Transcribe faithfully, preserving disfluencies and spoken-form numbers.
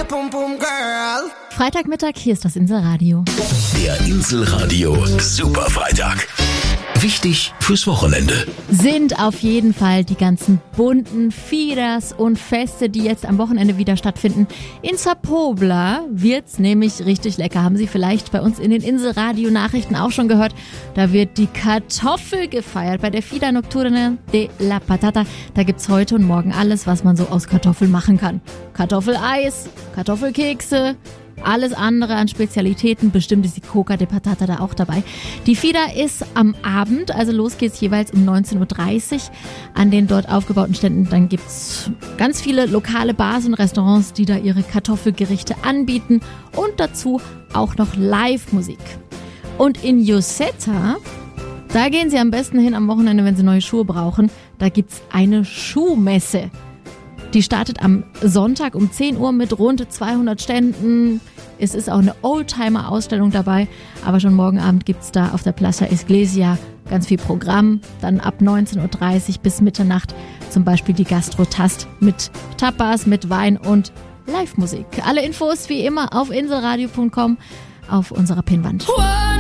Freitagmittag, hier ist das Inselradio. Der Inselradio Superfreitag. Wichtig fürs Wochenende. Sind auf jeden Fall die ganzen bunten Firas und Feste, die jetzt am Wochenende wieder stattfinden. In Sapobla wird's nämlich richtig lecker. Haben Sie vielleicht bei uns in den Inselradio-Nachrichten auch schon gehört. Da wird die Kartoffel gefeiert bei der Fida Nocturna de la Patata. Da gibt's heute und morgen alles, was man so aus Kartoffeln machen kann. Kartoffeleis, Kartoffelkekse, alles andere an Spezialitäten, bestimmt ist die Coca de Patata da auch dabei. Die Fida ist am Abend, also los geht's jeweils um neunzehn Uhr dreißig an den dort aufgebauten Ständen. Dann gibt's ganz viele lokale Bars und Restaurants, die da ihre Kartoffelgerichte anbieten und dazu auch noch Live-Musik. Und in Lloseta, da gehen Sie am besten hin am Wochenende, wenn Sie neue Schuhe brauchen. Da gibt's eine Schuhmesse. Die startet am Sonntag um zehn Uhr mit rund zweihundert Ständen. Es ist auch eine Oldtimer-Ausstellung dabei. Aber schon morgen Abend gibt es da auf der Plaza Iglesia ganz viel Programm. Dann ab neunzehn Uhr dreißig bis Mitternacht zum Beispiel die Gastrotast mit Tapas, mit Wein und Live-Musik. Alle Infos wie immer auf inselradio punkt com auf unserer Pinnwand.